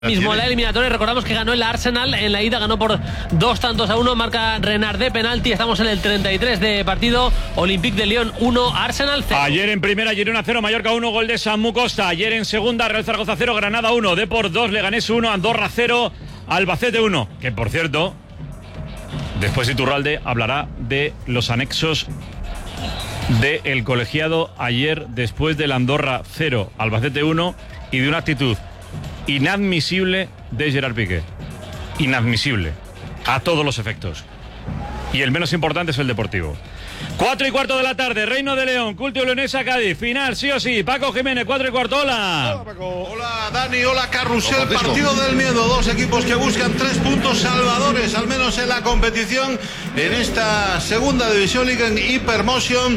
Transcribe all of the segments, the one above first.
Mismo la eliminatoria, recordamos que ganó el Arsenal en la ida, ganó por 2-1, marca Renard de penalti. Estamos en el 33 de partido. Olympique de Lyon 1, Arsenal 0. Ayer en primera, Girona 0, Mallorca 1, gol de Samu Costa. Ayer en segunda, Real Zaragoza 0, Granada 1, Depor 2, Leganés 1, Andorra 0, Albacete 1. Que por cierto, después Iturralde hablará de los anexos del colegiado ayer después del Andorra 0, Albacete 1 y de una actitud inadmisible de Gerard Piqué. Inadmisible. A todos los efectos. Y el menos importante es el deportivo. 4:15 de la tarde, Reino de León, Culto Leonesa, Cádiz. Final, sí o sí. Paco Jiménez, 4:15. Hola. Hola, Paco. Hola, Dani. Hola, Carrusel. Partido del miedo. Dos equipos que buscan 3 puntos salvadores, al menos en la competición, en esta segunda división Liga en Hypermotion.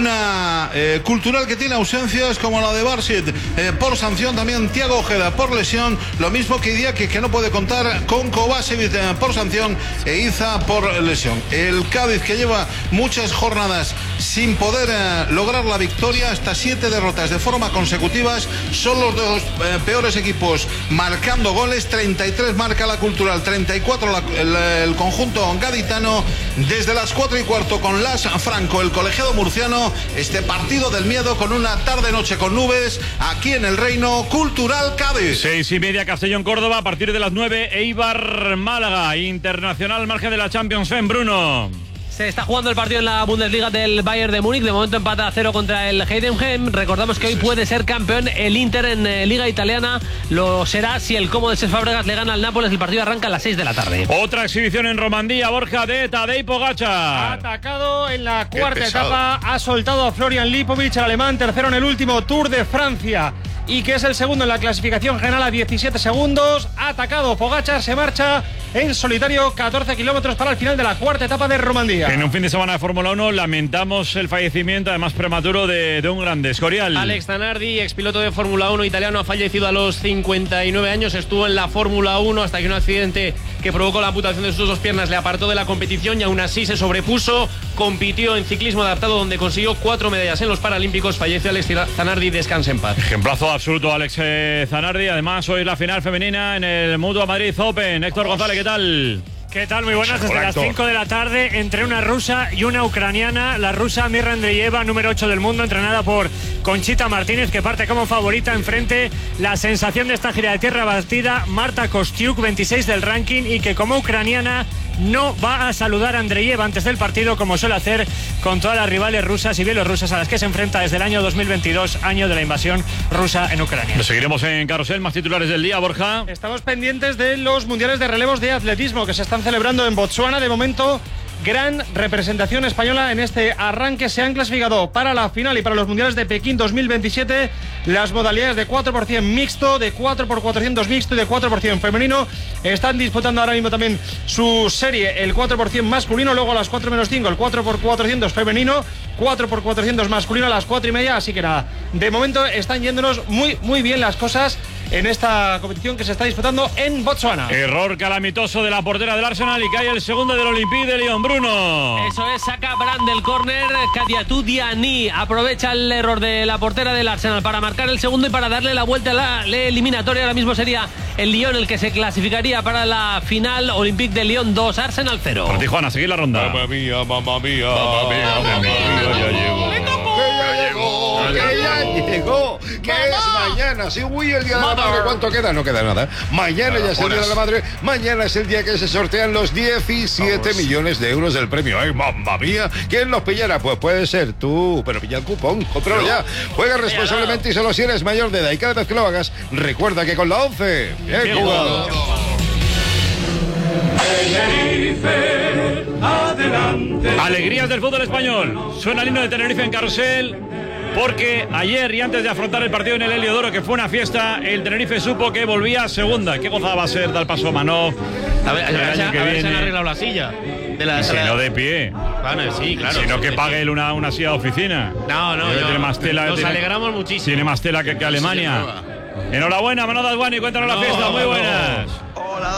Una cultural que tiene ausencias como la de Barsit por sanción. También Thiago Ojeda por lesión. Lo mismo que Idiáquez, que no puede contar con Kovacevic por sanción, e Iza por lesión. El Cádiz, que lleva muchas jornadas sin poder lograr la victoria, hasta 7 derrotas de forma consecutivas. Son los dos peores equipos marcando goles. 33 marca la Cultural, 34 el conjunto gaditano. Desde las 4:15 con Las Franco, el colegiado murciano, este partido del miedo con una tarde-noche con nubes aquí en el Reino. Cultural Cádiz. 6:30 Castellón Córdoba, a partir de las 9 Eibar Málaga. Internacional al margen de la Champions en Bruno. Se está jugando el partido en la Bundesliga del Bayern de Múnich. De momento empata a 0 contra el Heidenheim. Recordamos que hoy puede ser campeón el Inter en Liga Italiana. Lo será si el Como de Cesc Fábregas le gana al Nápoles. El partido arranca a las 6 de la tarde. Otra exhibición en Romandía, Borja, de Tadej Pogačar. Ha atacado en la cuarta etapa. Ha soltado a Florian Lipovic, el alemán, tercero en el último Tour de Francia, y que es el segundo en la clasificación general a 17 segundos. Ha atacado Pogačar, se marcha en solitario 14 kilómetros para el final de la cuarta etapa de Romandía. En un fin de semana de Fórmula 1 lamentamos el fallecimiento, además prematuro, de un grande, Escorial. Alex Zanardi, expiloto de Fórmula 1 italiano, ha fallecido a los 59 años. Estuvo en la Fórmula 1 hasta que un accidente que provocó la amputación de sus dos piernas le apartó de la competición, y aún así se sobrepuso. Compitió en ciclismo adaptado, donde consiguió 4 medallas en los Paralímpicos. Falleció Alex Zanardi, descanse en paz. Ejemplazo absoluto, Alex Zanardi. Además, hoy es la final femenina en el Mutua Madrid Open. Héctor González, ¿qué tal? ¿Qué tal? Muy buenas. Desde las 5 de la tarde, entre una rusa y una ucraniana. La rusa Mirra Andreeva, número 8 del mundo, entrenada por Conchita Martínez, que parte como favorita. Enfrente, la sensación de esta gira de tierra batida, Marta Kostyuk, 26 del ranking, y que como ucraniana no va a saludar a Andreeva antes del partido, como suele hacer con todas las rivales rusas y bielorrusas a las que se enfrenta desde el año 2022, año de la invasión rusa en Ucrania. Lo seguiremos en Carrusel. Más titulares del día, Borja. Estamos pendientes de los mundiales de relevos de atletismo que se están celebrando en Botsuana. De momento, gran representación española en este arranque. Se han clasificado para la final y para los mundiales de Pekín 2027 las modalidades de 4% mixto, de 4x400 mixto y de 4% femenino. Están disputando ahora mismo también su serie el 4% masculino. Luego a las 4 menos 5 el 4x400 femenino, 4x400 masculino a las 4:30. Así que nada, de momento están yéndonos muy bien las cosas en esta competición que se está disputando en Botsuana. Error calamitoso de la portera del Arsenal y cae el segundo del Olympique de Lyon, Bruno. Eso es, saca Brand del córner. Kadiatou Diani aprovecha el error de la portera del Arsenal para marcar el segundo y para darle la vuelta a la eliminatoria. Ahora mismo sería el Lyon el que se clasificaría para la final. Olympique de Lyon 2, Arsenal 0. Por Tijuana, seguir la ronda. Mamma mía, mamma mía, mamma mía, mamma mía, ya llegó. Que ya llegó. Que es mañana. Sí, uy, el día de la madre. ¿Cuánto queda? No queda nada. Mañana ya es el día de la madre. Mañana es el día que se sortean los 17 millones de euros del premio. ¡Ay, mamma mía! ¿Quién los pillará? Pues puede ser tú. Pero pilla el cupón. Cómpralo ya. Juega responsablemente y solo si eres mayor de edad. Y cada vez que lo hagas, recuerda que con la 11. Bien jugado. Alegrías del fútbol español. Suena el himno de Tenerife en Carrusel, porque ayer y antes de afrontar el partido en el Heliodoro, que fue una fiesta, el Tenerife supo que volvía a segunda. Qué gozada va a ser dar paso a Manov. A ver si han arreglado la silla. Si no de pie. Bueno, sí, claro. Sino que pague él una silla de oficina. No. Tiene más tela, nos alegramos muchísimo. Tiene más tela que Alemania. Enhorabuena, Manov Dasguani, cuéntanos la fiesta. Muy buenas. Hola,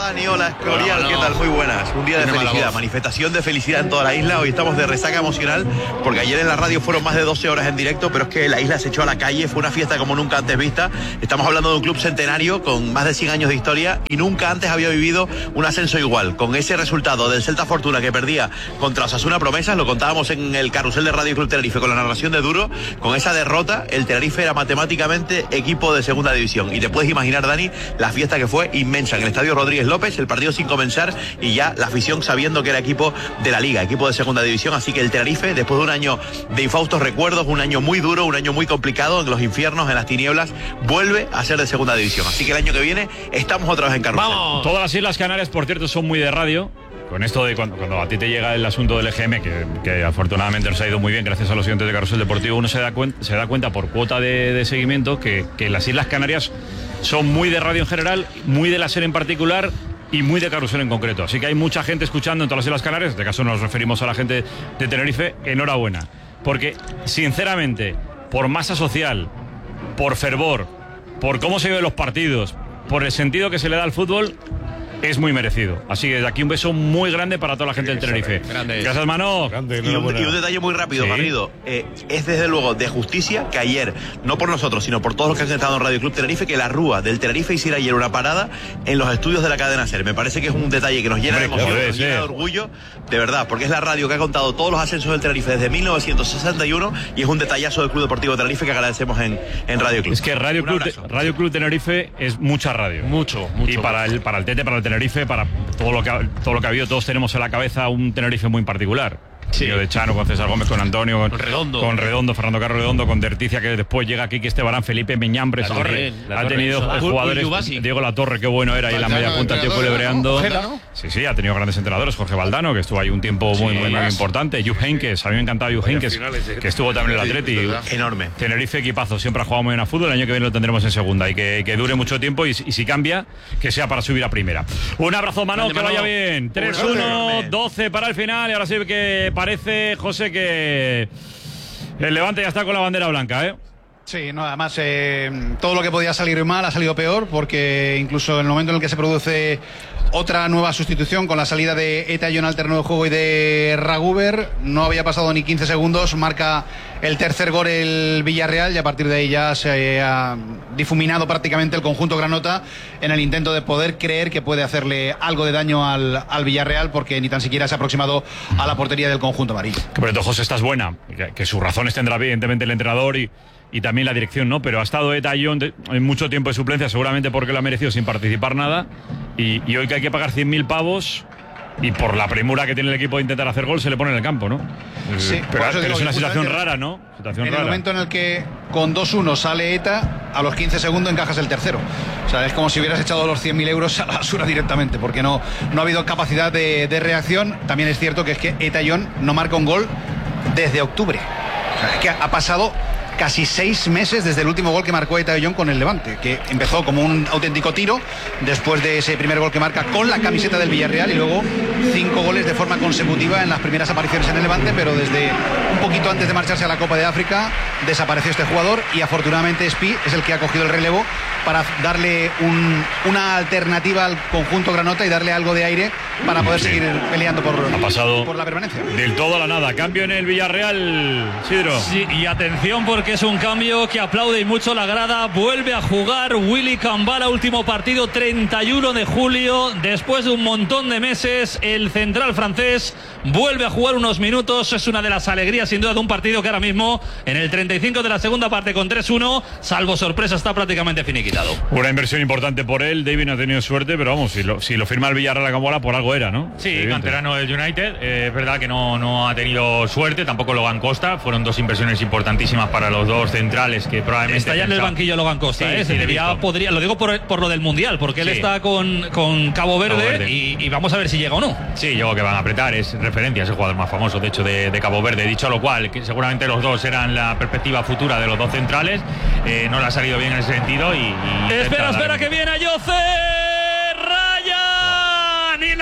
Dani, hola Escorial, ¿qué tal? Muy buenas. Un día de felicidad, manifestación de felicidad en toda la isla. Hoy estamos de resaca emocional porque ayer en la radio fueron más de 12 horas en directo, pero es que la isla se echó a la calle, fue una fiesta como nunca antes vista. Estamos hablando de un club centenario con más de 100 años de historia y nunca antes había vivido un ascenso igual. Con ese resultado del Celta Fortuna que perdía contra Osasuna Promesas, lo contábamos en el carrusel de Radio Club Tenerife con la narración de Duro, con esa derrota el Tenerife era matemáticamente equipo de segunda división. Y te puedes imaginar, Dani, la fiesta que fue inmensa en el Estadio Rodríguez López, el partido sin comenzar y ya la afición sabiendo que era equipo de la Liga, equipo de segunda división. Así que el Tenerife, después de un año de infaustos recuerdos, un año muy duro, un año muy complicado en los infiernos, en las tinieblas, vuelve a ser de segunda división. Así que el año que viene estamos otra vez en carrusel. ¡Vamos! Todas las Islas Canarias, por cierto, son muy de radio. Con esto de cuando a ti te llega el asunto del EGM, que afortunadamente nos ha ido muy bien gracias a los oyentes de Carrusel Deportivo, uno se da cuenta por cuota de seguimiento que las Islas Canarias son muy de radio en general, muy de la SER en particular y muy de Carrusel en concreto. Así que hay mucha gente escuchando en todas las Islas Canarias, en este caso nos referimos a la gente de Tenerife. Enhorabuena, porque sinceramente, por masa social, por fervor, por cómo se ven los partidos, por el sentido que se le da al fútbol, es muy merecido. Así que desde aquí un beso muy grande para toda la gente del Tenerife. Gracias, Mano. Y un detalle muy rápido, sí. Garrido. Es desde luego de justicia que ayer, no por nosotros, sino por todos los que han estado en Radio Club Tenerife, que la Rúa del Tenerife hiciera ayer una parada en los estudios de la cadena SER. Me parece que es un detalle que nos llena de emoción, nos llena de orgullo, de verdad, porque es la radio que ha contado todos los ascensos del Tenerife desde 1961 y es un detallazo del Club Deportivo Tenerife que agradecemos en Radio Club. Es que Radio Club Tenerife es mucha radio. Mucho. Y para el Tete, para el Tenerife, para todo lo que ha habido, todos tenemos en la cabeza un Tenerife muy particular. Sí. De Chano, con César Gómez, con Antonio, con Redondo, Fernando Carlos Redondo, con Derticia, que después llega Kiki Estebarán, Felipe Meñambre, ha tenido jugadores, Diego Latorre, qué bueno era ahí en la media punta, tío, culebreando. Sí, ha tenido grandes entrenadores, Jorge Valdano, que estuvo ahí un tiempo muy importante, Jupp Heynckes, a mí me encantaba Jupp Heynckes, que estuvo también en el Atleti. Enorme. Tenerife, equipazo, siempre ha jugado muy bien a fútbol, el año que viene lo tendremos en segunda y que dure mucho tiempo y si cambia, que sea para subir a primera. Un abrazo, Mano, que vaya bien. 3-1, 12 para el final y ahora sí que parece, José, que el Levante ya está con la bandera blanca, ¿eh? Sí, no, además todo lo que podía salir mal ha salido peor, porque incluso en el momento en el que se produce otra nueva sustitución con la salida de Eta John al terreno de juego y de Raguber, no había pasado ni 15 segundos, marca el tercer gol el Villarreal y a partir de ahí ya se ha difuminado prácticamente el conjunto granota en el intento de poder creer que puede hacerle algo de daño al Villarreal, porque ni tan siquiera se ha aproximado a la portería del conjunto amarillo. Pero José, estás buena, que sus razones tendrá evidentemente el entrenador y también la dirección, ¿no? Pero ha estado Eta John en mucho tiempo de suplencia, seguramente porque lo ha merecido sin participar nada. Y hoy que hay que pagar 100.000 pavos y por la premura que tiene el equipo de intentar hacer gol, se le pone en el campo, ¿no? Sí, pero es una situación rara, ¿no? El momento en el que con 2-1 sale Eta, a los 15 segundos encajas el tercero. O sea, es como si hubieras echado los 100.000 euros a la basura directamente, porque no ha habido capacidad de reacción. También es cierto que es que Eta John no marca un gol desde octubre. O sea, es que ha pasado casi 6 meses desde el último gol que marcó Eta John con el Levante, que empezó como un auténtico tiro después de ese primer gol que marca con la camiseta del Villarreal y luego 5 goles de forma consecutiva en las primeras apariciones en el Levante, pero desde un poquito antes de marcharse a la Copa de África desapareció este jugador y afortunadamente Espi es el que ha cogido el relevo para darle una alternativa al conjunto granota y darle algo de aire para poder seguir peleando por la permanencia. Del todo a la nada. Cambio en el Villarreal, Sidro. Sí, y atención porque es un cambio que aplaude y mucho la grada. Vuelve a jugar Willy Cambala, último partido 31 de julio. Después de un montón de meses, el central francés vuelve a jugar unos minutos. Es una de las alegrías sin duda de un partido que ahora mismo en el 35 de la segunda parte con 3-1, salvo sorpresa, está prácticamente finiquitado. Una inversión importante por él. David no ha tenido suerte, pero vamos, si lo firma el Villarreal a Cambala, por algo era, ¿no? Sí, canterano del United. Es verdad que no ha tenido suerte, tampoco Logan Costa. Fueron dos inversiones importantísimas para los dos centrales que probablemente está ya en el banquillo Logan Costa, podría, lo digo por lo del Mundial, porque él está con Cabo Verde y vamos a ver si llega o no. Sí, yo creo que van a apretar, es referencia, es el jugador más famoso de hecho de Cabo Verde. Dicho lo cual, que seguramente los dos eran la perspectiva futura de los dos centrales, no le ha salido bien en ese sentido espera que viene Jose Ryan y la acaba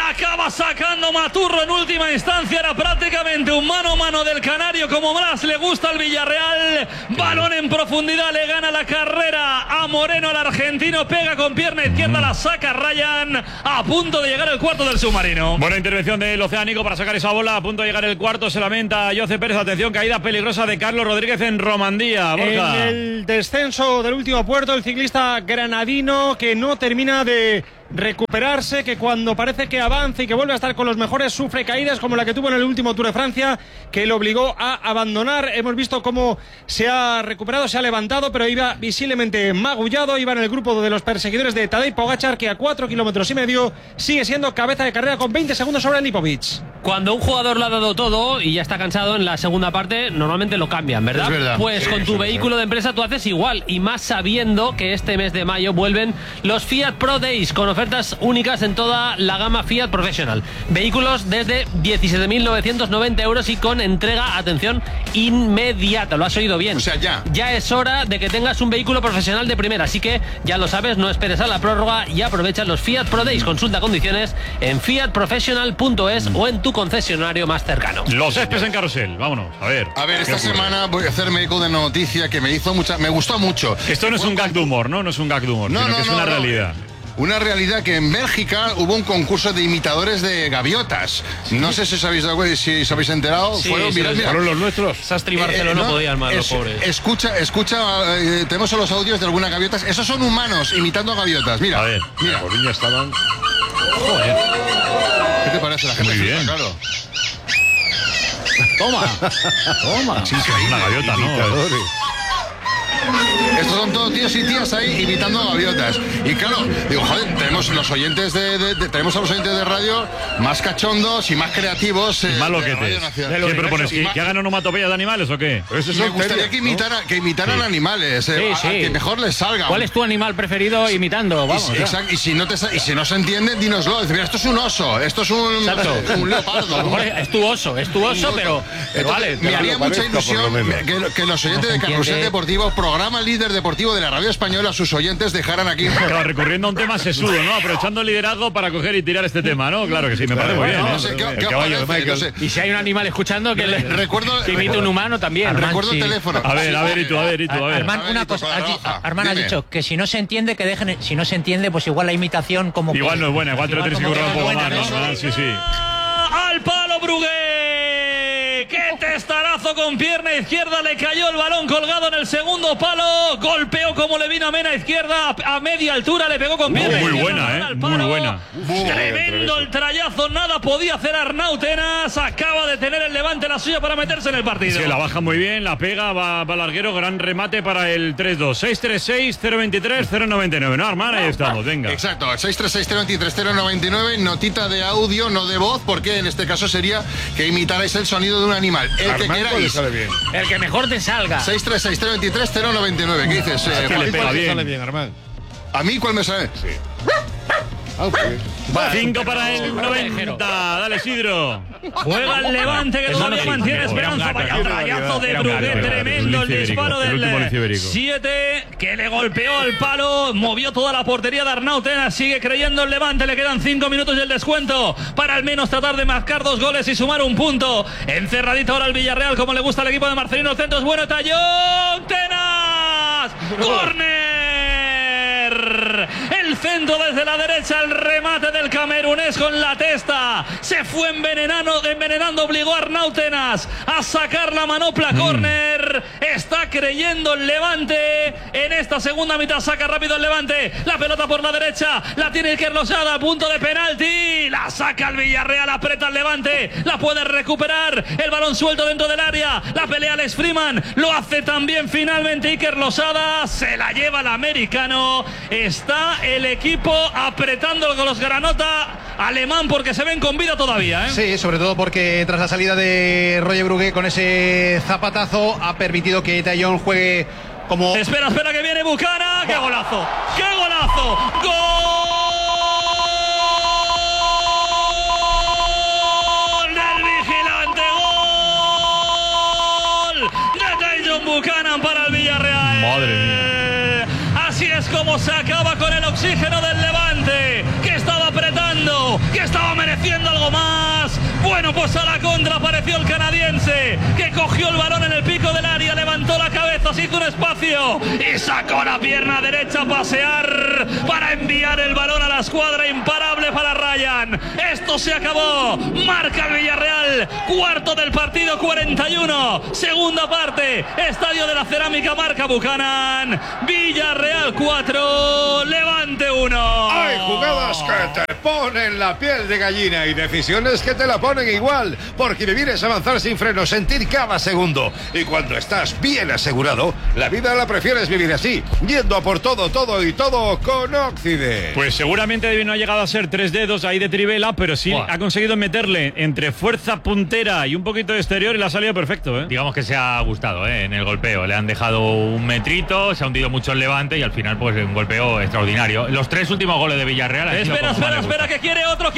Va sacando Maturro en última instancia. Era prácticamente un mano a mano del canario, como más le gusta al Villarreal. Balón en profundidad, le gana la carrera a Moreno, el argentino. Pega con pierna izquierda, la saca Ryan. A punto de llegar el cuarto del submarino. Buena intervención del Oceánico para sacar esa bola. A punto de llegar el cuarto. Se lamenta Jose Pérez. Atención, caída peligrosa de Carlos Rodríguez en Romandía. Borja. En el descenso del último puerto, el ciclista granadino que no termina de recuperarse, que cuando parece que avanza y que vuelve a estar con los mejores sufre caídas como la que tuvo en el último Tour de Francia, que lo obligó a abandonar. Hemos visto cómo se ha recuperado, se ha levantado, pero iba visiblemente magullado. Iba en el grupo de los perseguidores de Tadej Pogačar, que a 4,5 kilómetros sigue siendo cabeza de carrera con 20 segundos sobre Lipovic. Cuando un jugador lo ha dado todo y ya está cansado en la segunda parte, normalmente lo cambian, ¿verdad? Es verdad. Pues Sí, con tu vehículo de empresa tú haces igual, y más sabiendo que este mes de mayo vuelven los Fiat Pro Days con ofertas únicas en toda la gama Fiat Professional. Vehículos desde 17.990 euros y con entrega, atención, inmediata. Lo has oído bien. O sea, ya. Ya es hora de que tengas un vehículo profesional de primera, así que ya lo sabes, no esperes a la prórroga y aprovecha los Fiat Pro Days. Consulta condiciones en fiatprofessional.es o en tu concesionario más cercano. Los céspedes en carrusel. Vámonos, a ver. A ver, esta semana voy a hacerme eco de una noticia que me gustó mucho. Esto no es un gag de humor, ¿no? No es un gag de humor, sino que es una realidad. Una realidad que en Bélgica hubo un concurso de imitadores de gaviotas. No sé si os habéis enterado. Sí, fueron los nuestros. Sastri y Barcelona no podían más, los pobres. Escucha, tenemos los audios de algunas gaviotas. Esos son humanos imitando a gaviotas. Mira, a ver, mira. Por niña estaban. Joder. ¿Qué te parece? La gente muy bien. Claro. Toma. Sí, es una gaviota, ¿no? Estos son todos tíos y tías ahí imitando a gaviotas. Y claro, digo, joder, tenemos los oyentes tenemos a los oyentes de radio más cachondos y más creativos. Más loquetes. ¿Qué propones? ¿Que hagan onomatopeyas de animales o qué? Me gustaría que imitaran animales. Que mejor les salga. ¿Cuál es tu animal preferido imitando? Vamos. Exacto. Y si no se entiende, dínoslo. Mira, esto es un oso, esto es un leopardo. A lo mejor es tu oso, pero vale. Me haría mucha ilusión que los oyentes de Carrusel Deportivo, programa líder deportivo de la radio española, sus oyentes dejaran aquí. Claro, recurriendo a un tema sesudo, ¿no? Aprovechando el liderazgo para coger y tirar este tema, ¿no? Claro que sí, me parece muy bien. No sé, ¿qué caballo de Michael? No sé. Y si hay un animal escuchando que imite un humano también. Recuerdo el teléfono. A ver, y tú. Armand, una cosa. Armand ha dicho que si no se entiende, si no se entiende, pues igual la imitación como... Igual no es buena, igual te lo tienes que currar un poco más, ¿no? Sí. ¡Al palo, Brugué! ¡Qué testarazo con pierna izquierda! Le cayó el balón colgado en el segundo palo. Golpeó como le vino a Mena izquierda a media altura. Le pegó con pierna muy izquierda. buena, muy buena. Tremendo el trayazo. Nada podía hacer Arnau Tenas. Acaba de tener el Levante la suya para meterse en el partido. Sí, la baja muy bien, la pega, va larguero. Gran remate para el 3-2. 636-023-099. No, Armand, ahí estamos, venga. Exacto, 636-023-099. Notita de audio, no de voz, porque en este caso sería que imitarais el sonido de un animal. El que queráis. El que mejor te salga. 636-023-099. ¿Qué dices? que le pega bien. Sale bien, Armand. ¿A mí cuál me sale? Sí. 5 para el 90. Dale, Isidro. Juega el Levante, que todavía mantiene esperanza. Vaya trayazo de Brugué. Tremendo el disparo del 7, que le golpeó al palo. Movió toda la portería de Arnau Tenas. Sigue creyendo el Levante. Le quedan 5 minutos y el descuento para al menos tratar de marcar 2 goles y sumar un punto. Encerradito ahora el Villarreal, como le gusta al equipo de Marcelino. El centro es bueno. Tallón. Tenas. ¡Córner! El centro desde la derecha, el remate del camerunés con la testa. Se fue envenenando, obligó a Arnau Tenas a sacar la manopla. Córner. Está creyendo el Levante. En esta segunda mitad saca rápido el Levante. La pelota por la derecha. La tiene Iker Losada a punto de penalti. La saca el Villarreal, aprieta el Levante. La puede recuperar. El balón suelto dentro del área. La pelea Alex Freeman. Lo hace también finalmente Iker Losada. Se la lleva el americano. Está el equipo apretando con los granota alemán porque se ven con vida todavía, ¿eh? Sí, sobre todo porque tras la salida de Roger Brugué con ese zapatazo ha permitido que Tallón juegue como... Espera que viene Bucana. ¡Qué golazo! ¡Qué golazo! ¡Gol del vigilante! ¡Gol de Tallón Buchanan para el Villarreal! Madre mía. Así es como se acaba con el oxígeno del Levante, que estaba apretando, que estaba mereciendo el Bueno, pues a la contra apareció el canadiense, que cogió el balón en el pico del área, levantó la cabeza, se hizo un espacio y sacó la pierna derecha a pasear para enviar el balón a la escuadra. Imparable para Ryan. Esto se acabó. Marca el Villarreal. Cuarto del partido, 41. Segunda parte. Estadio de la Cerámica, marca Buchanan. Villarreal 4, Levante 1. Hay jugadas que te ponen la piel de gallina y decisiones que te la ponen igual, porque vivir es avanzar sin freno, sentir cada segundo. Y cuando estás bien asegurado, la vida la prefieres vivir así, yendo a por todo, todo y todo con Occident. Pues seguramente no ha llegado a ser 3 dedos ahí de Trivela, pero sí ha conseguido meterle entre fuerza puntera y un poquito de exterior y le ha salido perfecto, ¿eh? Digamos que se ha gustado, en el golpeo. Le han dejado un metrito, se ha hundido mucho el Levante y al final pues un golpeo extraordinario. Los 3 últimos goles de Villarreal. Espera, que quiere otro.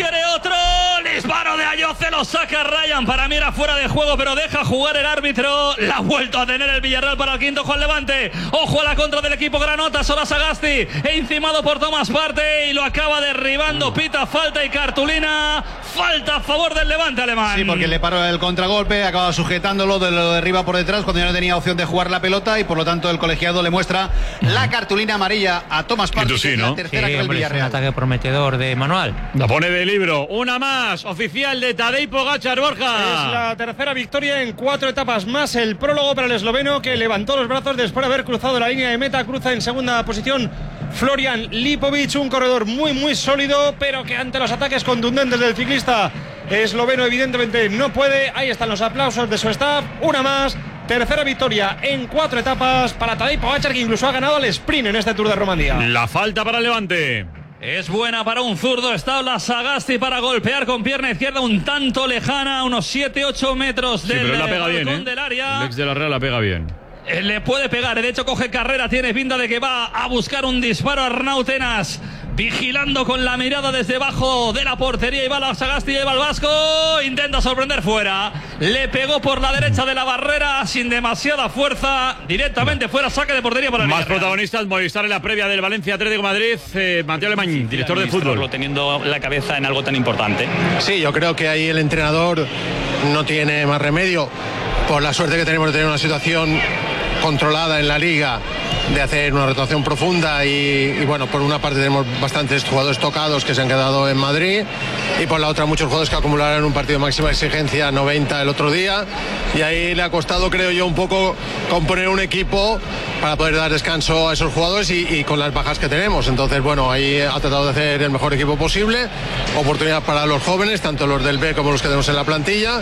Disparo de Ayoce, lo saca Ryan. Para mí era fuera de juego, pero deja jugar el árbitro. La ha vuelto a tener el Villarreal para el quinto Juan Levante. Ojo a la contra del equipo granota, Sola Sagasti, encimado por Tomás Partey y lo acaba derribando. Pita falta y cartulina. Falta a favor del Levante alemán. Sí, porque le paró el contragolpe, acaba sujetándolo, lo derriba por detrás cuando ya no tenía opción de jugar la pelota y por lo tanto el colegiado le muestra la cartulina amarilla a Tomás Partey. Sí, ¿no? La tercera que el Villarreal. Es un ataque prometedor de manual. La pone de libro. Una más, oficial de Tadej Pogačar, Borja. Es la tercera victoria en 4 etapas más. El prólogo para el esloveno, que levantó los brazos después de haber cruzado la línea de meta. Cruza en segunda posición Florian Lipovic, un corredor muy sólido, pero que ante los ataques contundentes del ciclista esloveno evidentemente no puede. Ahí están los aplausos de su staff. Una más. Tercera victoria en 4 etapas para Tadej Pogačar, que incluso ha ganado el sprint en este Tour de Romandía. La falta para el Levante. Es buena para un zurdo. Está la Sagasti para golpear con pierna izquierda un tanto lejana, unos 7-8 metros del balcón del área. El ex de la Real la pega bien. Le puede pegar, de hecho coge carrera, tiene pinta de que va a buscar un disparo a Arnaut Tenas, vigilando con la mirada desde debajo de la portería. Y va la Sagasti, lleva el vasco, intenta sorprender fuera, le pegó por la derecha de la barrera sin demasiada fuerza, directamente fuera, saque de portería para el Más Villarreal. protagonistas, Movistar en la previa del Valencia Atlético de Madrid. Mateo Alemán, director de fútbol. Teniendo la cabeza en algo tan importante. Sí, yo creo que ahí el entrenador no tiene más remedio, por la suerte que tenemos de tener una situación controlada en la liga, de hacer una rotación profunda y bueno, por una parte tenemos bastantes jugadores tocados que se han quedado en Madrid y por la otra muchos jugadores que acumularon un partido de máxima exigencia 90 el otro día, y ahí le ha costado, creo yo, un poco componer un equipo para poder dar descanso a esos jugadores y con las bajas que tenemos. Entonces bueno, ahí ha tratado de hacer el mejor equipo posible, oportunidad para los jóvenes, tanto los del B como los que tenemos en la plantilla,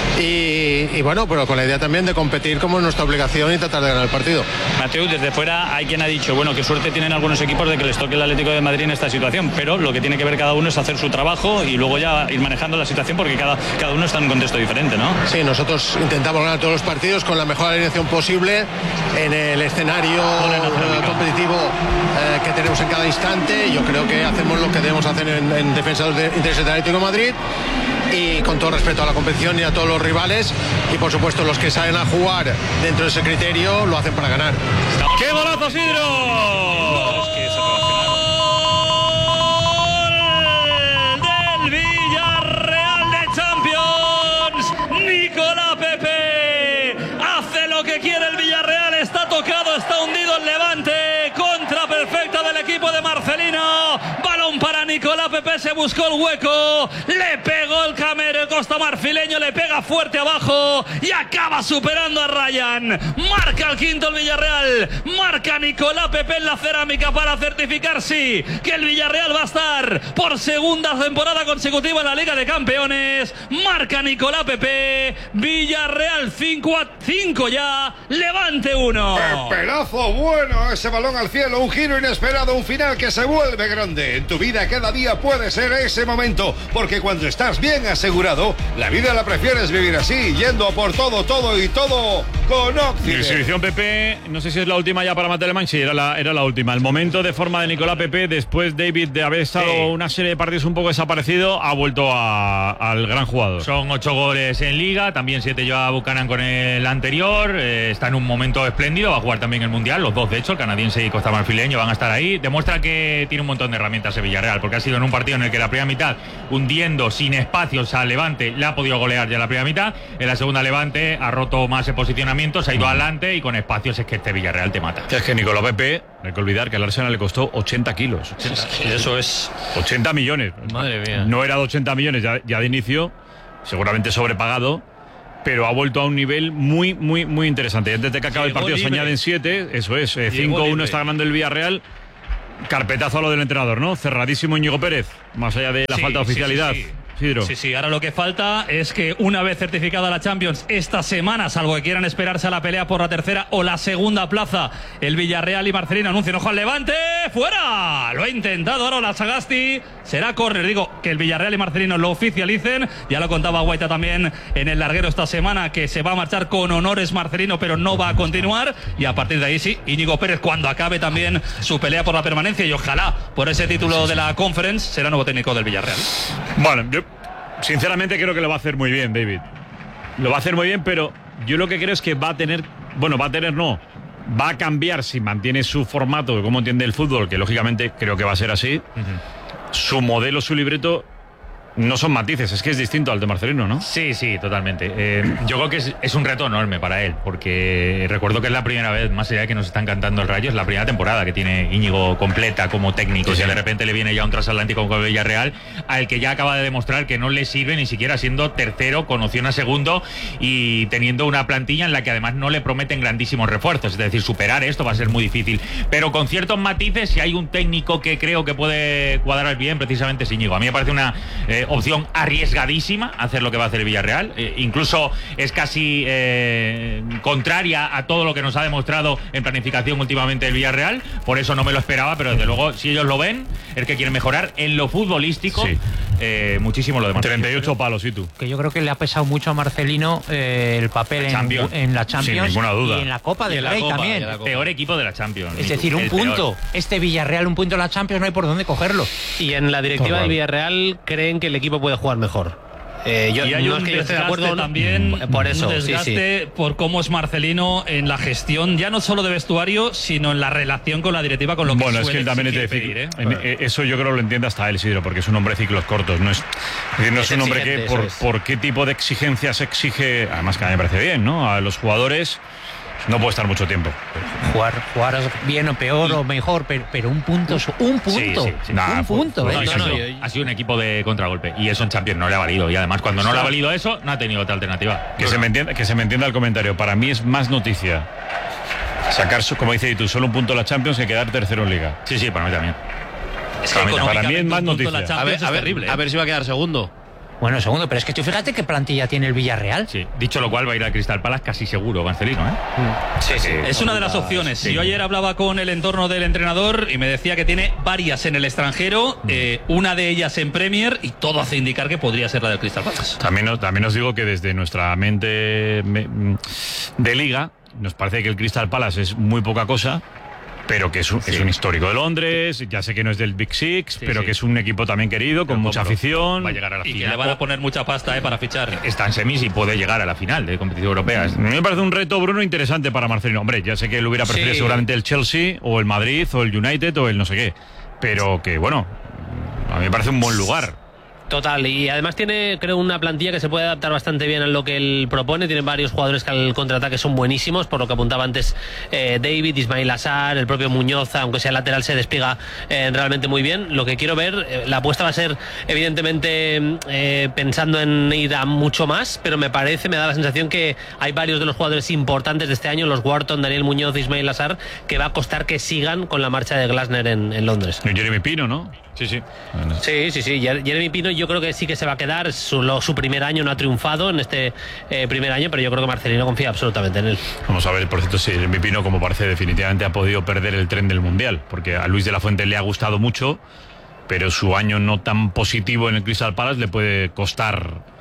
y bueno, pero con la idea también de competir como es nuestra obligación y tratar de ganar el partido. Mateo, desde fuera hay quien ha dicho, bueno, qué suerte tienen algunos equipos de que les toque el Atlético de Madrid en esta situación, pero lo que tiene que ver cada uno es hacer su trabajo y luego ya ir manejando la situación, porque cada uno está en un contexto diferente, ¿no? Sí, nosotros intentamos ganar todos los partidos con la mejor alineación posible en el escenario competitivo que tenemos en cada instante. Yo creo que hacemos lo que debemos hacer en defensa de los intereses del Atlético de Madrid, y con todo respeto a la competición y a todos los rivales, y por supuesto los que salen a jugar dentro de ese criterio lo hacen para ganar. ¡Qué golazo, Sidro! Del Villarreal de Champions, Nicolás Pepe hace lo que quiere el Villarreal. Está tocado, está hundido el Levante. Contra perfecta del equipo de Marcelino. Balón para Nicolás Pepe, se buscó el hueco, le pegó el camero, el costa marfileño le pega fuerte abajo y acaba superando a Ryan. Marca el quinto el Villarreal, marca Nicolás Pepe en la cerámica para certificar, sí, que el Villarreal va a estar por segunda temporada consecutiva en la Liga de Campeones. Marca Nicolás Pepe, Villarreal 5-5 ya, Levante 1. Pedazo bueno, ese balón al cielo, un giro inesperado, un final que se vuelve grande. En tu vida cada día puede ser ese momento, porque cuando estás bien asegurado, la vida la prefieres vivir así, yendo por todo, todo y todo con Occident. Exhibición Pepe, no sé si es la última ya para Mateo Alemán. Sí, era la última. El momento de forma de Nicolás Pepe, después David de haber estado una serie de partidos un poco desaparecido, ha vuelto al gran jugador. Son 8 goles en Liga, también 7 lleva Buchanan con el anterior. Está en un momento espléndido, va a jugar también el Mundial, los dos de hecho, el canadiense y costa marfileño van a estar ahí. Demuestra que tiene un montón de herramientas el Villarreal, porque ha sido en un partido en el que la primera mitad, hundiendo sin espacios al Levante, le ha podido golear ya la primera mitad. En la segunda, Levante ha roto más el posicionamiento, se ha ido adelante y con espacios es que este Villarreal te mata. Es que Nicolás Pepe, no hay que olvidar que al Arsenal le costó 80 kilos. Eso es 80 millones. Madre mía. No era de 80 millones ya de inicio, seguramente sobrepagado, pero ha vuelto a un nivel muy, muy, muy interesante. Y antes de que acabe el partido se añaden 7, eso es, 5-1 está ganando el Villarreal. Carpetazo a lo del entrenador, ¿no? Cerradísimo Íñigo Pérez, más allá de la falta de oficialidad. Sí, ahora lo que falta es que una vez certificada la Champions esta semana, salvo que quieran esperarse a la pelea por la tercera o la segunda plaza, el Villarreal y Marcelino anuncian ojo al Levante, ¡fuera! Lo ha intentado ahora la Sagasti, será córner, digo, que el Villarreal y Marcelino lo oficialicen, ya lo contaba Guaita también en el larguero esta semana, que se va a marchar con honores Marcelino, pero no va a continuar, y a partir de ahí sí, Íñigo Pérez cuando acabe también su pelea por la permanencia y ojalá por ese título de la Conference será nuevo técnico del Villarreal. Bueno, yo sinceramente creo que lo va a hacer muy bien, David. Lo va a hacer muy bien, pero yo lo que creo es que va a cambiar si mantiene su formato, como entiende el fútbol, que lógicamente creo que va a ser así. Su modelo, su libreto, no son matices, es que es distinto al de Marcelino, ¿no? Sí, totalmente. Yo creo que es un reto enorme para él, porque recuerdo que es la primera vez, más allá de que nos están cantando el Rayo, es la primera temporada que tiene Íñigo completa como técnico. Sí. Y de repente le viene ya un transatlántico con el Villarreal, al que ya acaba de demostrar que no le sirve ni siquiera siendo tercero, con opción a segundo y teniendo una plantilla en la que además no le prometen grandísimos refuerzos. Es decir, superar esto va a ser muy difícil. Pero con ciertos matices, si hay un técnico que creo que puede cuadrar bien, precisamente es Íñigo. A mí me parece una opción arriesgadísima hacer lo que va a hacer el Villarreal, incluso es casi contraria a todo lo que nos ha demostrado en planificación últimamente el Villarreal, por eso no me lo esperaba, pero desde luego si ellos lo ven es que quieren mejorar en lo futbolístico, muchísimo lo demás. 38 palos, ¿y tú? Que yo creo que le ha pesado mucho a Marcelino el papel en la Champions, sin ninguna duda, y en la Copa del Rey también. El peor equipo de la Champions. Es decir, un punto. Peor. Este Villarreal, un punto en la Champions, no hay por dónde cogerlo. Y en la directiva del Villarreal creen que el equipo puede jugar mejor. Y hay un desgaste de acuerdo también, por eso, un desgaste por cómo es Marcelino en la gestión, ya no solo de vestuario, sino en la relación con la directiva, con lo que es que él también es de eso yo creo lo entiende hasta él, Isidro, porque es un hombre de ciclos cortos, no es un hombre que por qué tipo de exigencias exige, además que a mí me parece bien, ¿no? A los jugadores no puede estar mucho tiempo. Jugar bien o peor o mejor, pero un punto. Un punto. Ha sido un equipo de contragolpe y eso en Champions no le ha valido. Y además, cuando no le ha valido eso, no ha tenido otra alternativa. Que se me entienda el comentario. Para mí es más noticia sacar, como dice tú, solo un punto en la Champions que quedar tercero en Liga. Sí, para mí también. Es que para mí es más noticia. A ver si va a quedar segundo. Bueno, segundo, pero es que tú fíjate qué plantilla tiene el Villarreal. Sí, dicho lo cual va a ir al Crystal Palace casi seguro, Marcelino, ¿eh? Sí. Es una de las opciones. Sí. Yo ayer hablaba con el entorno del entrenador y me decía que tiene varias en el extranjero, una de ellas en Premier, y todo hace indicar que podría ser la del Crystal Palace. También os digo que desde nuestra mente de Liga nos parece que el Crystal Palace es muy poca cosa, pero que es un histórico de Londres, ya sé que no es del Big Six, pero que es un equipo también querido, con mucha afición. Va a llegar a la final. Y que le van a poner mucha pasta para fichar. Está en semis y puede llegar a la final de competición europea. A mí me parece un reto, Bruno, interesante para Marcelino. Hombre, ya sé que él hubiera preferido seguramente el Chelsea, o el Madrid, o el United, o el no sé qué. Pero que, bueno, a mí me parece un buen lugar. Total, y además tiene, creo, una plantilla que se puede adaptar bastante bien a lo que él propone. Tiene varios jugadores que al contraataque son buenísimos, por lo que apuntaba antes David, Ismail Assar, el propio Muñoz, aunque sea lateral, se despliega realmente muy bien. Lo que quiero ver, la apuesta va a ser evidentemente pensando en ir a mucho más, pero me da la sensación que hay varios de los jugadores importantes de este año, los Wharton, Daniel Muñoz, Ismail Assar, que va a costar que sigan con la marcha de Glasner en Londres. Y Jeremy Pino, ¿no? Sí. Jeremy Pino yo creo que sí que se va a quedar. Su primer año no ha triunfado en este primer año, pero yo creo que Marcelino confía absolutamente en él. Vamos a ver, por cierto, si Jeremy Pino, como parece, definitivamente ha podido perder el tren del Mundial, porque a Luis de la Fuente le ha gustado mucho, pero su año no tan positivo en el Crystal Palace le puede costar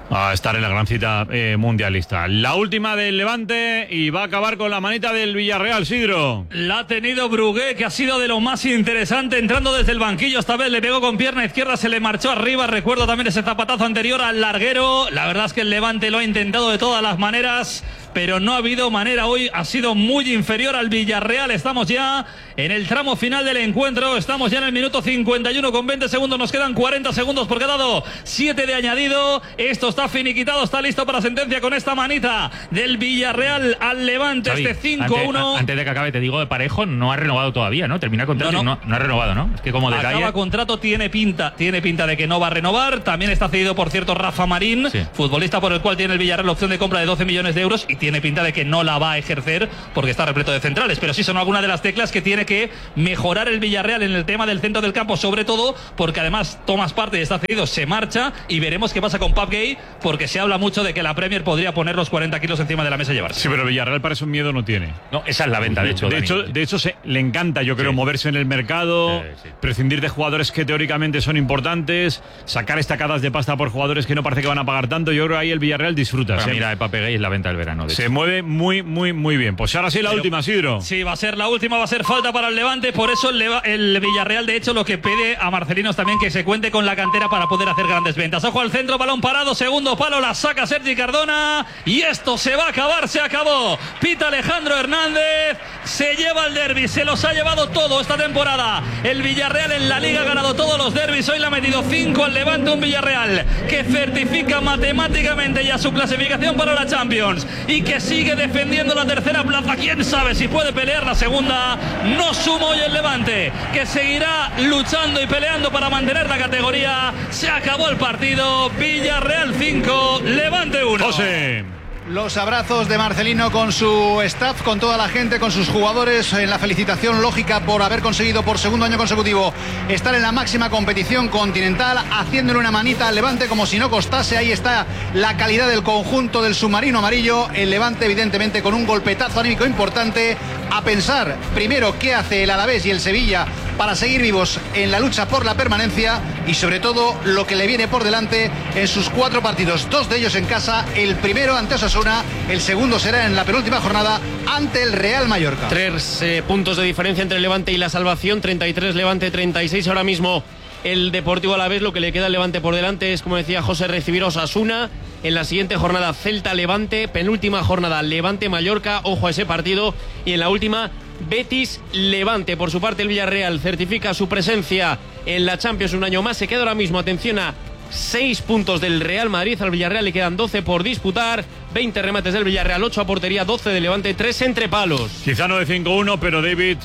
a estar en la gran cita mundialista. La última del Levante y va a acabar con la manita del Villarreal, Sidro. La ha tenido Brugué, que ha sido de lo más interesante, entrando desde el banquillo. Esta vez le pegó con pierna izquierda, se le marchó arriba. Recuerdo también ese zapatazo anterior al larguero. La verdad es que el Levante lo ha intentado de todas las maneras, pero no ha habido manera. Hoy ha sido muy inferior al Villarreal. Estamos ya en el tramo final del encuentro. Estamos ya en el minuto 51 con 20 segundos. Nos quedan 40 segundos porque ha dado 7 de añadido. Esto está finiquitado, está listo para sentencia con esta manita del Villarreal al Levante. Xavi, este 5-1. Antes de que acabe, te digo, de Parejo no ha renovado todavía, ¿no? Termina contrato, no ha renovado, ¿no? Es que como detalle... Acaba contrato, tiene pinta de que no va a renovar. También está cedido, por cierto, Rafa Marín, futbolista por el cual tiene el Villarreal la opción de compra de 12 millones de euros y tiene pinta de que no la va a ejercer porque está repleto de centrales. Pero sí son algunas de las teclas que tiene que mejorar el Villarreal en el tema del centro del campo, sobre todo porque además Thomas Partey está cedido, se marcha y veremos qué pasa con Pape Gueye, porque se habla mucho de que la Premier podría poner los 40 kilos encima de la mesa y llevarse. Sí, pero el Villarreal para eso miedo no tiene. No, esa es la venta, de hecho. De hecho le encanta, yo creo, moverse en el mercado, prescindir de jugadores que teóricamente son importantes, sacar estacadas de pasta por jugadores que no parece que van a pagar tanto. Yo creo que ahí el Villarreal disfruta. Mira, Pape Gueye es la venta del verano. Se mueve muy bien. Pues ahora sí la última, Sidro. Sí, va a ser la última, va a ser falta para el Levante. Por eso el Villarreal, de hecho, lo que pide a Marcelinos también que se cuente con la cantera para poder hacer grandes ventas. Ojo al centro, balón parado, segundo palo, la saca Sergi Cardona y esto se va a acabar, se acabó. Pita Alejandro Hernández, se lleva el derbi, se los ha llevado todo esta temporada. El Villarreal en la Liga ha ganado todos los derbis, hoy le ha metido 5 al Levante, un Villarreal que certifica matemáticamente ya su clasificación para la Champions y que sigue defendiendo la tercera plaza. Quién sabe si puede pelear la segunda. No suma hoy el Levante, que seguirá luchando y peleando para mantener la categoría. Se acabó el partido. Villarreal 5, Levante 1. José. Los abrazos de Marcelino con su staff, con toda la gente, con sus jugadores, en la felicitación lógica por haber conseguido por segundo año consecutivo estar en la máxima competición continental, haciéndole una manita al Levante como si no costase. Ahí está la calidad del conjunto del submarino amarillo. El Levante, evidentemente, con un golpetazo anímico importante, a pensar primero qué hace el Alavés y el Sevilla para seguir vivos en la lucha por la permanencia y sobre todo lo que le viene por delante en sus 4 partidos, 2 de ellos en casa, el primero ante Osasuna, el segundo será en la penúltima jornada ante el Real Mallorca. 3 puntos de diferencia entre el Levante y la salvación, 33 Levante, 36 ahora mismo el Deportivo Alavés. Lo que le queda al Levante por delante es, como decía José, recibir a Osasuna. En la siguiente jornada Celta-Levante, penúltima jornada Levante-Mallorca, ojo a ese partido, y en la última Betis-Levante. Por su parte el Villarreal certifica su presencia en la Champions un año más, se queda ahora mismo, atención, a 6 puntos del Real Madrid. Al Villarreal le quedan 12 por disputar, 20 remates del Villarreal, 8 a portería, 12 de Levante, 3 entre palos. Quizá no de 5-1, pero David,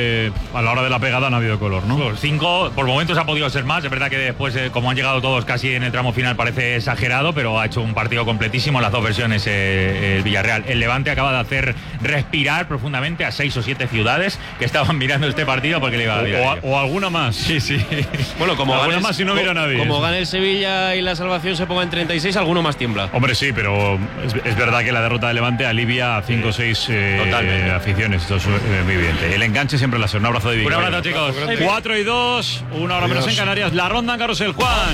a la hora de la pegada no ha habido color, ¿no? Los 5 por momentos ha podido ser más. Es verdad que después, como han llegado todos casi en el tramo final, parece exagerado, pero ha hecho un partido completísimo en las dos versiones el Villarreal. El Levante acaba de hacer respirar profundamente a 6 o 7 ciudades que estaban mirando este partido porque le iba a mirar. O alguna más. Sí. Bueno, como alguna gane, más si no hubiera nadie. Como gane el Sevilla y la salvación se ponga en 36, alguno más tiembla. Hombre, sí, pero es verdad que la derrota de Levante alivia a 5 o 6 aficiones. Esto es muy evidente. El enganche siempre la será. Un abrazo de Vigo. Un abrazo, chicos. 4-2, 1 hora menos en Canarias. La ronda en Carrusel, Juan.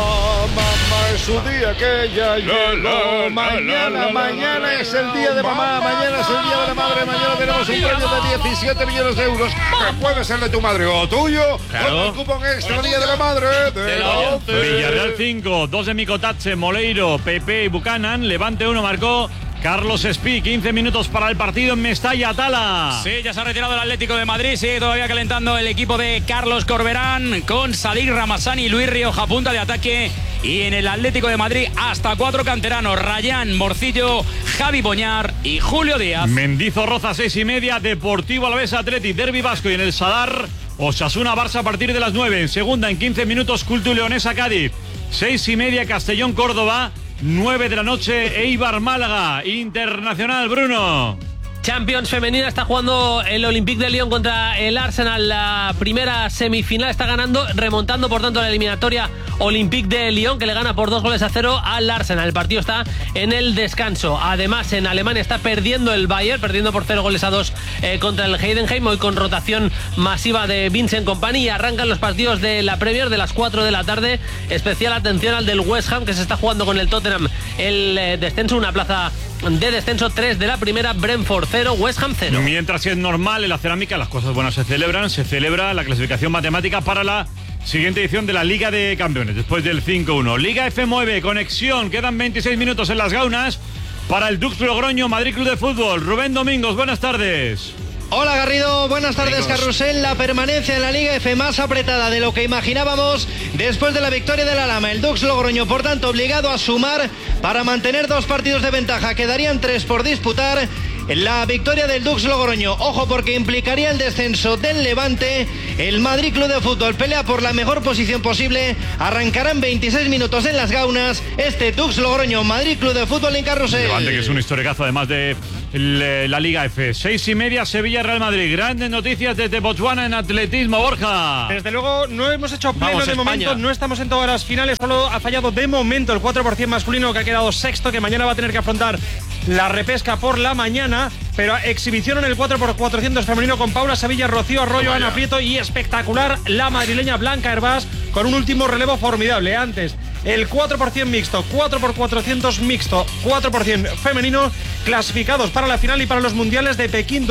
Mamá, es su día que ya llegó. Mañana es el día de mamá. Mañana es el día de la madre. Mañana tenemos un premio de 17 millones de euros que puede ser de tu madre o tuyo. Con el cupón extra día de la madre de la 11. Villarreal 5, 2 de Micotache, Moleiro, Pepe y Buchanan. Levante 1 marcó Carlos Espí. 15 minutos para el partido en Mestalla, Tala. Sí, ya se ha retirado el Atlético de Madrid. Sigue todavía calentando el equipo de Carlos Corberán con Sadik Ramazani y Luis Rioja, punta de ataque. Y en el Atlético de Madrid hasta 4 canteranos: Rayán, Morcillo, Javi Boñar y Julio Díaz. Mendizorroza 6:30, Deportivo Alavés Athletic, Derbi Vasco. Y en el Sadar, Osasuna Barça a partir de las 9. En segunda, en 15 minutos, Cultu Leonesa Cádiz. 6:30, Castellón Córdoba. 9 de la noche, Eibar Málaga. Internacional, Bruno. Champions femenina, está jugando el Olympique de Lyon contra el Arsenal. La primera semifinal está ganando, remontando por tanto la eliminatoria Olympique de Lyon, que le gana por 2-0 al Arsenal. El partido está en el descanso. Además, en Alemania está perdiendo el Bayern, perdiendo por 0-2 contra el Heidenheim, hoy con rotación masiva de Vincent Kompany. Y arrancan los partidos de la Premier de las 4 de la tarde. Especial atención al del West Ham, que se está jugando con el Tottenham el descenso, una plaza de descenso. 3 de la primera, Brentford 0, West Ham 0. Mientras que es normal en la cerámica, las cosas buenas se celebran. Se celebra la clasificación matemática para la siguiente edición de la Liga de Campeones, después del 5-1. Liga F9, conexión, quedan 26 minutos en las Gaunas para el Dux Logroño Madrid Club de Fútbol. Rubén Domingos, buenas tardes. Hola Garrido, buenas tardes. Carrusel. La permanencia en la Liga F más apretada de lo que imaginábamos después de la victoria de la Lama. El Dux Logroño, por tanto, obligado a sumar para mantener 2 partidos de ventaja. Quedarían 3 por disputar. La victoria del Dux Logroño, ojo, porque implicaría el descenso del Levante. El Madrid Club de Fútbol pelea por la mejor posición posible. Arrancarán 26 minutos en las Gaunas este Dux Logroño Madrid Club de Fútbol en Carrusel. Levante, que es un historicazo además de la Liga F. 6:30, Sevilla Real Madrid. Grandes noticias desde Botswana en atletismo, Borja. Desde luego no hemos hecho pleno de momento, no estamos en todas las finales, solo ha fallado de momento el 4% masculino, que ha quedado sexto, que mañana va a tener que afrontar la repesca por la mañana. Pero exhibición en el 4x400 femenino con Paula Sevilla, Rocío Arroyo, Ana Prieto y espectacular la madrileña Blanca Hervás con un último relevo formidable. Antes el 4% mixto, 4x400 mixto, 4% femenino, clasificados para la final y para los mundiales de Pekín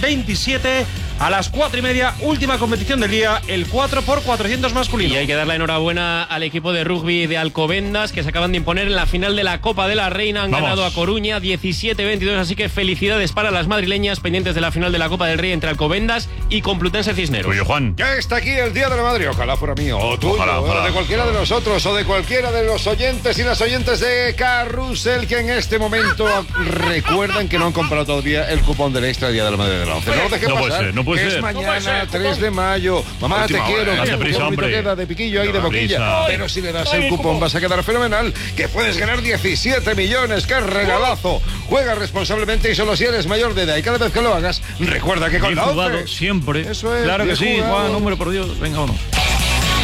2027 a las 4:30, última competición del día, el 4x400 masculino. Y hay que dar la enhorabuena al equipo de rugby de Alcobendas, que se acaban de imponer en la final de la Copa de la Reina. Han ganado a Coruña 17-22, así que felicidades para las madrileñas, pendientes de la final de la Copa del Rey entre Alcobendas y Complutense Cisneros. Oye, Juan. Ya está aquí el Día de la Madre, ojalá fuera mío, o tuyo, o de cualquiera de nosotros, o de cualquiera de los oyentes y las oyentes de Carrusel, que en este momento recuerdan que no han comprado todavía el cupón del Extra Día de la Madre de la 11. No lo dejes pasar. No puede ser. Es mañana, 3 de mayo. Mamá, te quiero. Date prisa, hombre. Queda de piquillo ahí, de boquilla. Pero si le das el cupón vas a quedar fenomenal, que puedes ganar 17 millones. ¡Qué regalazo! Juega responsablemente y solo si eres mayor de edad. Y cada vez que lo hagas, recuerda que con la 11 siempre. Eso es. Claro que sí, jugado. Juan, hombre, por Dios. Venga, vámonos.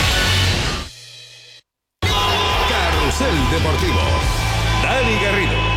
Carrusel Deportivo. Dani Garrido.